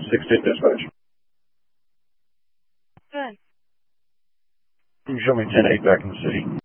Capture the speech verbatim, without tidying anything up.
six ten dispatch. Good. Can you show me ten eight back in the city?